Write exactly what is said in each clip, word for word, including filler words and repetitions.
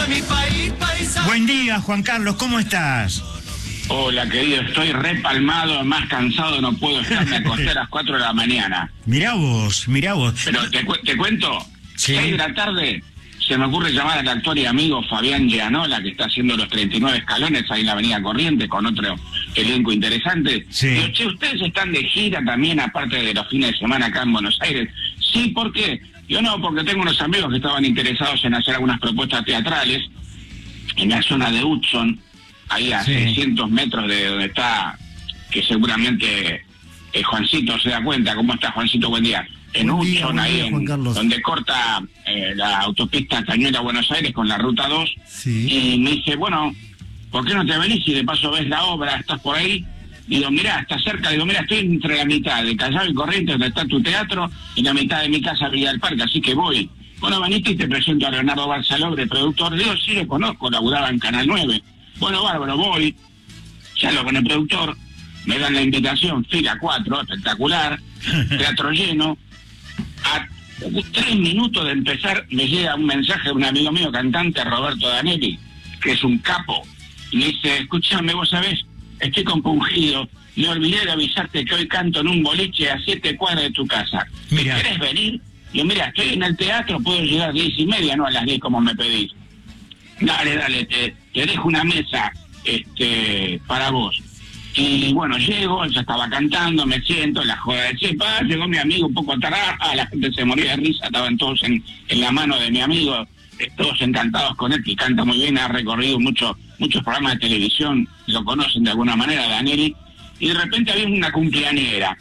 Buen día, Juan Carlos, ¿cómo estás? Hola, querido, estoy repalmado, más cansado no puedo estar, me acosté a las cuatro de la mañana. Mirá vos, mirá vos. Pero te, cu te cuento, sí. seis de la tarde se me ocurre llamar al actor y amigo Fabián Gianola, que está haciendo los treinta y nueve escalones ahí en la avenida Corrientes, con otro elenco interesante. Sí. Digo, che, ustedes están de gira también, aparte de los fines de semana acá en Buenos Aires. Sí, ¿por qué? Yo no, porque tengo unos amigos que estaban interesados en hacer algunas propuestas teatrales en la zona de Hudson, ahí a sí. seiscientos metros de donde está, que seguramente eh, Juancito se da cuenta. ¿Cómo está, Juancito? Buen día. En buen día, Hudson, buen ahí día, en, donde corta eh, la autopista Cañuelas-Buenos Aires con la ruta dos. Sí. Y me dice, bueno, ¿por qué no te venís y de paso ves la obra? ¿Estás por ahí? Digo, mirá, está cerca. Digo, mirá, estoy entre la mitad de Callao y Corrientes, donde está tu teatro, y la mitad de mi casa, Villa del Parque, así que voy. Bueno, veniste y te presento a Leonardo Barzalobre, productor. Digo, sí, lo conozco, laburaba en Canal nueve. Bueno, bárbaro, voy, charlo con el productor, me dan la invitación, fila cuatro, espectacular, teatro lleno. A tres minutos de empezar me llega un mensaje de un amigo mío, cantante, Roberto Danelli, que es un capo, y me dice, escúchame, vos sabés, estoy compungido, me olvidé de avisarte que hoy canto en un boliche a siete cuadras de tu casa. Mira. ¿Querés venir? Yo, mira, estoy en el teatro, puedo llegar a diez y media, no a las diez como me pedís. Dale, dale, te, te dejo una mesa este para vos. Y bueno, llego, ya estaba cantando, me siento, la joda de chepa, llegó mi amigo un poco atrás, la gente se moría de risa, estaban todos en, en la mano de mi amigo, eh, todos encantados con él, que canta muy bien, ha recorrido mucho, muchos programas de televisión, lo conocen de alguna manera, Danelli, y de repente había una cumpleañera.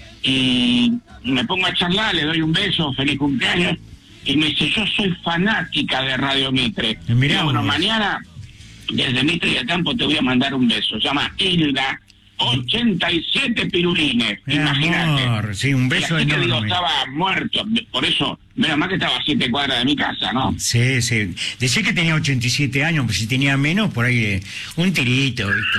Y me pongo a charlar, le doy un beso, feliz cumpleaños, y me dice, yo soy fanática de Radio Mitre. Mirá, y bueno, vos. mañana, desde Mitre y el Campo, te voy a mandar un beso. Se llama Hilda, ochenta y siete pirulines, Mi imagínate. amor, sí, un beso y así que enorme. digo, estaba muerto, por eso, menos mal que estaba a siete cuadras de mi casa, ¿no? Sí, sí. Decía que tenía ochenta y siete años, pues si tenía menos, por ahí, eh, un tirito, ¿viste?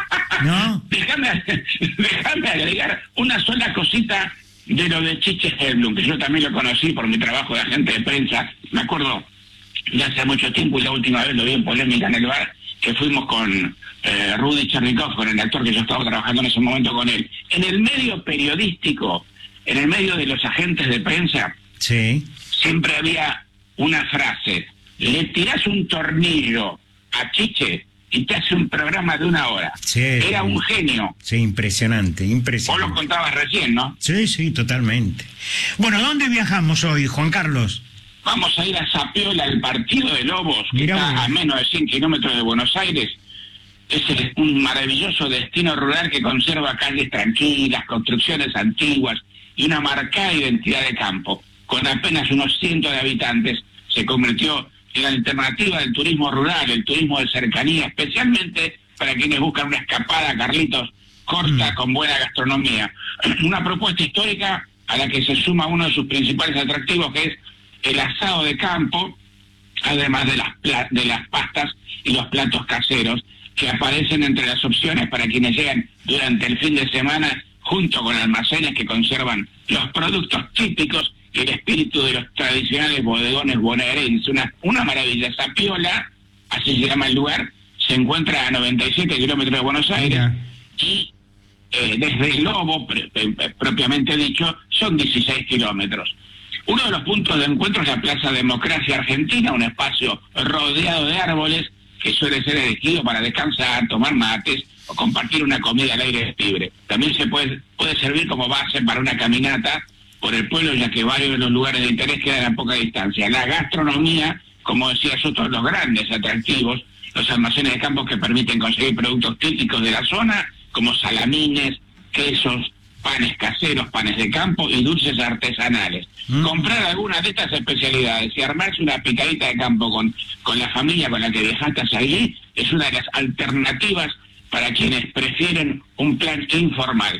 ¿No? Déjame, déjame agregar una sola cosita de lo de Chiche Helblum, que yo también lo conocí por mi trabajo de agente de prensa. Me acuerdo de hace mucho tiempo, y la última vez lo vi en Polémica en el bar, que fuimos con eh, Rudy Chernikov, con el actor que yo estaba trabajando en ese momento con él. En el medio periodístico, en el medio de los agentes de prensa, Sí. siempre había una frase: le tirás un tornillo a Chiche y te hace un programa de una hora. Sí. Era un genio. Sí, impresionante, Vos impresionante. lo contabas recién, ¿no? Sí, sí, totalmente. Bueno, ¿dónde viajamos hoy, Juan Carlos? Vamos a ir a Zapiola, al partido de Lobos, que Mirá está vos. a menos de cien kilómetros de Buenos Aires. Es el- un maravilloso destino rural que conserva calles tranquilas, construcciones antiguas y una marcada identidad de campo. Con apenas unos cientos de habitantes, se convirtió en la alternativa del turismo rural, el turismo de cercanía, especialmente para quienes buscan una escapada, Carlitos, corta, Mm. con buena gastronomía. Una propuesta histórica a la que se suma uno de sus principales atractivos, que es el asado de campo, además de las pla- de las pastas y los platos caseros, que aparecen entre las opciones para quienes llegan durante el fin de semana, junto con almacenes que conservan los productos típicos y el espíritu de los tradicionales bodegones bonaerenses. Una, una maravilla. Zapiola, así se llama el lugar, se encuentra a noventa y siete kilómetros de Buenos Aires. Mira. Y eh, desde el Lobo, pr- pr- propiamente dicho, son dieciséis kilómetros. Uno de los puntos de encuentro es la Plaza Democracia Argentina, un espacio rodeado de árboles que suele ser elegido para descansar, tomar mates o compartir una comida al aire libre. También se puede, puede servir como base para una caminata por el pueblo, ya que varios de los lugares de interés quedan a poca distancia. La gastronomía, como decía yo, todos los grandes atractivos, los almacenes de campo que permiten conseguir productos típicos de la zona, como salamines, quesos, panes caseros, panes de campo y dulces artesanales. Mm. Comprar alguna de estas especialidades y armarse una picadita de campo con, con la familia con la que viajaste hacia allí es una de las alternativas para quienes prefieren un plan informal.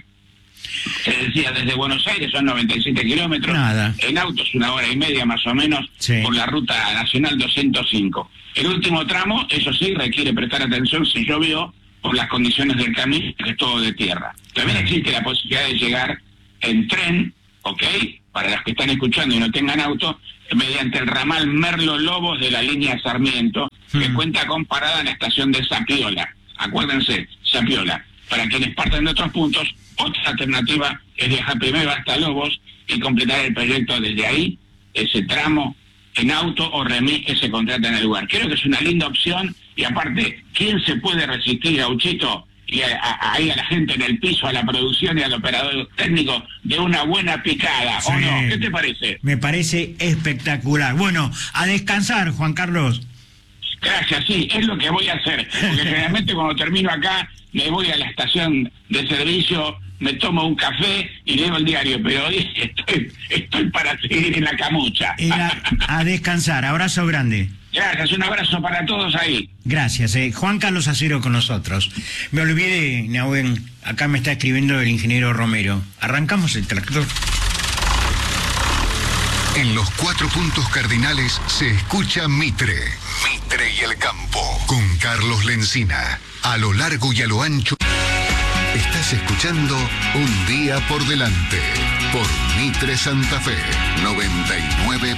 Se decía, desde Buenos Aires son noventa y siete kilómetros, Nada. en autos una hora y media más o menos, Sí. por la ruta nacional doscientos cinco. El último tramo, eso sí, requiere prestar atención si llovió por las condiciones del camino, que es todo de tierra. También existe la posibilidad de llegar en tren, ¿ok? Para los que están escuchando y no tengan auto, mediante el ramal Merlo Lobos de la línea Sarmiento, que Mm. cuenta con parada en la estación de Zapiola. Acuérdense, Zapiola. Para quienes parten de otros puntos, otra alternativa es viajar primero hasta Lobos y completar el proyecto desde ahí, ese tramo, en auto o remis que se contrata en el lugar. Creo que es una linda opción y aparte, ¿quién se puede resistir, Gauchito, y a, a, ahí a la gente en el piso, a la producción y al operador técnico de una buena picada, Sí. ¿o no? ¿Qué te parece? Me parece espectacular. Bueno, a descansar, Juan Carlos. Gracias, sí, es lo que voy a hacer. Porque generalmente cuando termino acá, me voy a la estación de servicio, me tomo un café y leo el diario, pero hoy estoy, estoy para seguir en la camucha. Era a descansar. Abrazo grande. Gracias, un abrazo para todos ahí. Gracias. Eh. Juan Carlos Acero con nosotros. Me olvidé, Nahuen, acá me está escribiendo el ingeniero Romero. ¿Arrancamos el tractor? En los cuatro puntos cardinales se escucha Mitre. Mitre y el campo. Con Carlos Lencina. A lo largo y a lo ancho. Estás escuchando Un Día por Delante. Por Mitre Santa Fe. noventa y nueve